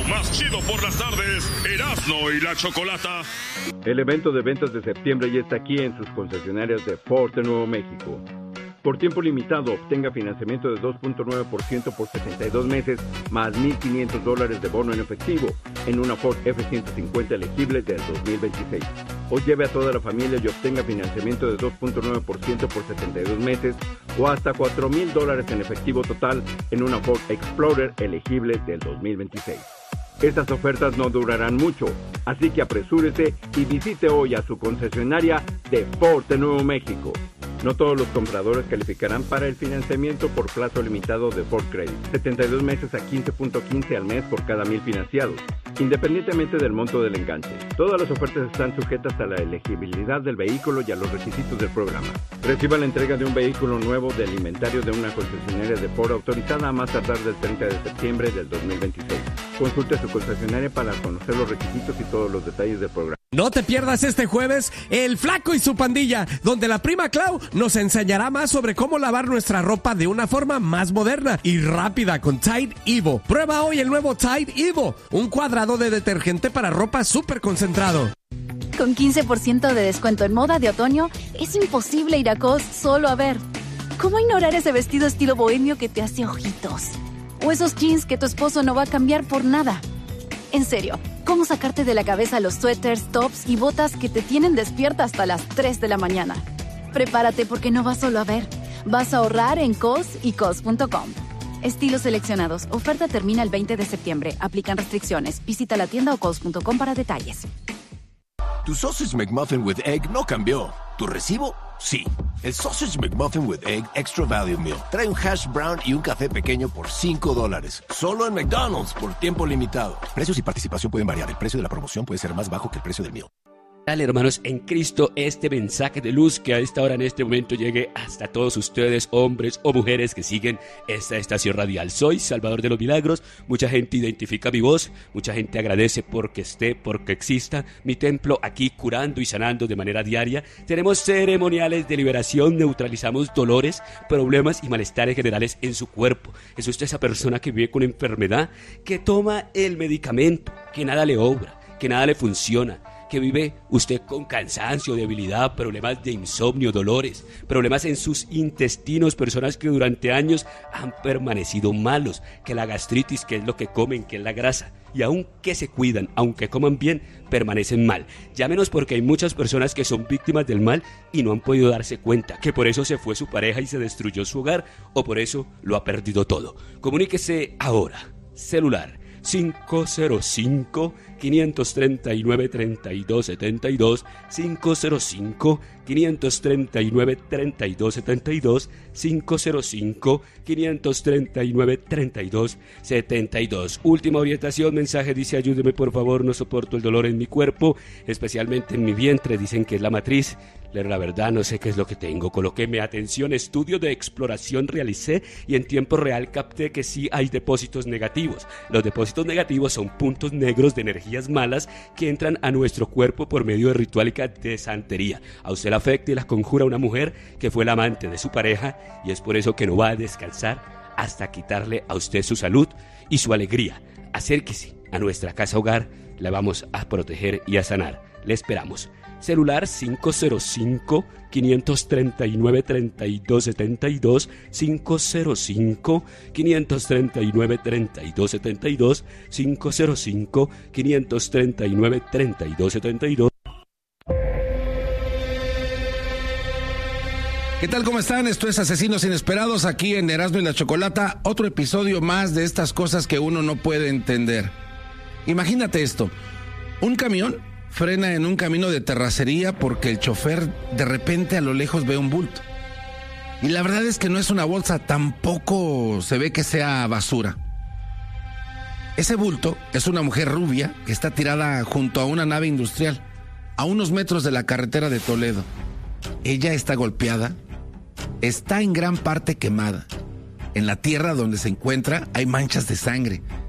más chido por las tardes, Erasmo y la Chocolata. El evento de ventas de septiembre ya está aquí en sus concesionarias de Ford de Nuevo México. Por tiempo limitado, obtenga financiamiento de 2.9% por 62 meses, más $1,500 de bono en efectivo, en una Ford F-150 elegible del 2026. O lleve a toda la familia y obtenga financiamiento de 2.9% por 72 meses, o hasta $4,000 en efectivo total, en una Ford Explorer elegible del 2026. Estas ofertas no durarán mucho, así que apresúrese y visite hoy a su concesionaria de Ford de Nuevo México. No todos los compradores calificarán para el financiamiento por plazo limitado de Ford Credit. 72 meses a 15.15 al mes por cada 1,000 financiados, independientemente del monto del enganche. Todas las ofertas están sujetas a la elegibilidad del vehículo y a los requisitos del programa. Reciba la entrega de un vehículo nuevo del inventario de una concesionaria de Ford autorizada a más tardar del 30 de septiembre del 2026. Consulte su concesionaria para conocer los requisitos y todos los detalles del programa. No te pierdas este jueves El Flaco y su pandilla, donde la prima Clau nos enseñará más sobre cómo lavar nuestra ropa de una forma más moderna y rápida con Tide Evo. Prueba hoy el nuevo Tide Evo, un cuadrado de detergente para ropa súper concentrado. Con 15% de descuento en moda de otoño, es imposible ir a Cos solo a ver. ¿Cómo ignorar ese vestido estilo bohemio que te hace ojitos? O esos jeans que tu esposo no va a cambiar por nada. En serio, ¿cómo sacarte de la cabeza los suéteres, tops y botas que te tienen despierta hasta las 3 de la mañana? Prepárate porque no vas solo a ver. Vas a ahorrar en COS y COS.com. Estilos seleccionados. Oferta termina el 20 de septiembre. Aplican restricciones. Visita la tienda o COS.com para detalles. Tu Sausage McMuffin with Egg no cambió. ¿Tu recibo? Sí. El Sausage McMuffin with Egg Extra Value Meal trae un hash brown y un café pequeño por $5. Solo en McDonald's por tiempo limitado. Precios y participación pueden variar. El precio de la promoción puede ser más bajo que el precio del meal. Dale, hermanos, en Cristo, este mensaje de luz que a esta hora, en este momento, llegue hasta todos ustedes, hombres o mujeres que siguen esta estación radial. Soy Salvador de los Milagros, mucha gente identifica mi voz, mucha gente agradece porque esté, porque exista mi templo aquí curando y sanando de manera diaria. Tenemos ceremoniales de liberación, neutralizamos dolores, problemas y malestares generales en su cuerpo. Es usted esa persona que vive con enfermedad, que toma el medicamento, que nada le obra, que nada le funciona, que vive usted con cansancio, debilidad, problemas de insomnio, dolores, problemas en sus intestinos, personas que durante años han permanecido malos, que la gastritis, que es lo que comen, que es la grasa, y aunque se cuidan, aunque coman bien, permanecen mal. Llámenos porque hay muchas personas que son víctimas del mal y no han podido darse cuenta, que por eso se fue su pareja y se destruyó su hogar, o por eso lo ha perdido todo. Comuníquese ahora. Celular 505-539-3272, 505-539-3272, 505-539-3272. Última orientación, mensaje dice: ayúdeme por favor, no soporto el dolor en mi cuerpo, especialmente en mi vientre, dicen que es la matriz. La verdad no sé qué es lo que tengo. Coloqué mi atención, estudio de exploración realicé y en tiempo real capté que sí hay depósitos negativos. Los depósitos negativos son puntos negros de energías malas que entran a nuestro cuerpo por medio de ritualica de santería. A usted le afecta y la conjura una mujer que fue la amante de su pareja, y es por eso que no va a descansar hasta quitarle a usted su salud y su alegría. Acérquese a nuestra casa hogar, la vamos a proteger y a sanar. Le esperamos. Celular 505-539-3272, 505-539-3272, 505-539-3272. ¿Qué tal? ¿Cómo están? Esto es Asesinos Inesperados aquí en Erasmo y la Chocolata. Otro episodio más de estas cosas que uno no puede entender. Imagínate esto. Un camión frena en un camino de terracería porque el chofer de repente a lo lejos ve un bulto. Y la verdad es que no es una bolsa, tampoco se ve que sea basura. Ese bulto es una mujer rubia que está tirada junto a una nave industrial, a unos metros de la carretera de Toledo. Ella está golpeada, está en gran parte quemada. En la tierra donde se encuentra hay manchas de sangre.